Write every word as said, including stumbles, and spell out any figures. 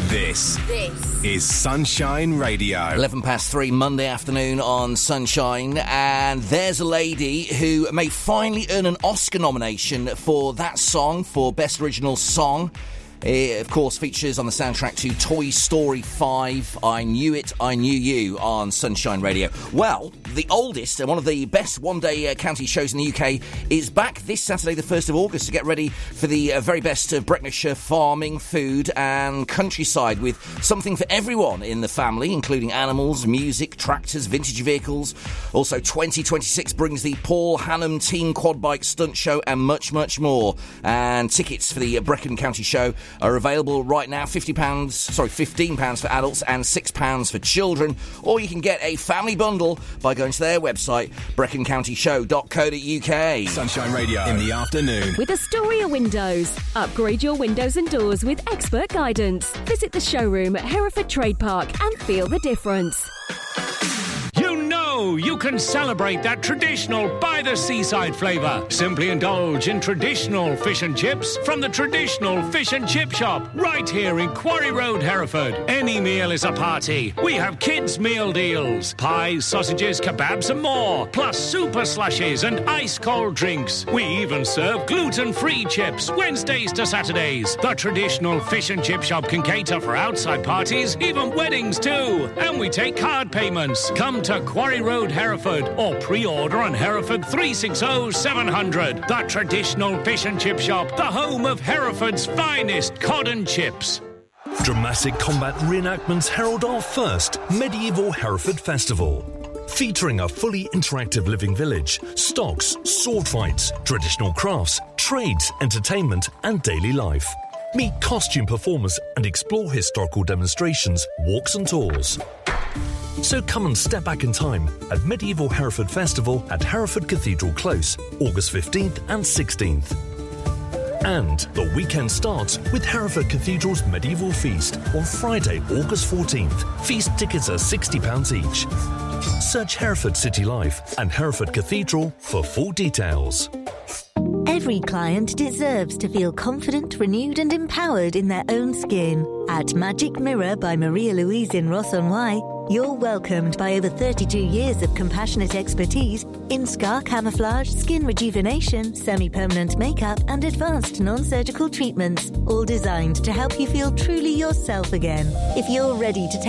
This, this is Sunshine Radio. eleven past three, Monday afternoon on Sunshine, and there's a lady who may finally earn an Oscar nomination for that song, for Best Original Song. It, of course, features on the soundtrack to Toy Story five, I Knew It, I Knew You, on Sunshine Radio. Well, the oldest and one of the best one-day uh, county shows in the U K is back this Saturday, the first of August, to get ready for the uh, very best of Brecknockshire farming, food and countryside, with something for everyone in the family, including animals, music, tractors, vintage vehicles. Also, twenty twenty-six brings the Paul Hannam Teen Quad Bike Stunt Show and much, much more. And tickets for the uh, Brecon County Show are available right now, fifty pounds, sorry, fifteen pounds for adults and six pounds for children. Or you can get a family bundle by going to their website, brecon county show dot co dot uk. Sunshine Radio in the afternoon. With Astoria Windows. Upgrade your windows and doors with expert guidance. Visit the showroom at Hereford Trade Park and feel the difference. You know you can celebrate that traditional by-the-seaside flavour. Simply indulge in traditional fish and chips from the traditional fish and chip shop right here in Quarry Road, Hereford. Any meal is a party. We have kids' meal deals, pies, sausages, kebabs and more, plus super slushies and ice-cold drinks. We even serve gluten-free chips Wednesdays to Saturdays. The traditional fish and chip shop can cater for outside parties, even weddings too. And we take card payments. Come to Quarry Road, Hereford, or pre-order on Hereford three six zero seven hundred. The traditional fish and chip shop, the home of Hereford's finest cod and chips. Dramatic combat reenactments herald our first medieval Hereford Festival. Featuring a fully interactive living village, stocks, sword fights, traditional crafts, trades, entertainment and daily life. Meet costume performers and explore historical demonstrations, walks and tours. So come and step back in time at Medieval Hereford Festival at Hereford Cathedral Close, August fifteenth and sixteenth. And the weekend starts with Hereford Cathedral's Medieval Feast on Friday, August fourteenth. Feast tickets are sixty pounds each. Search Hereford City Life and Hereford Cathedral for full details. Every client deserves to feel confident, renewed and empowered in their own skin. At Magic Mirror by Maria Louise in Ross-on-Wye, you're welcomed by over thirty-two years of compassionate expertise in scar camouflage, skin rejuvenation, semi-permanent makeup and advanced non-surgical treatments, all designed to help you feel truly yourself again. If you're ready to take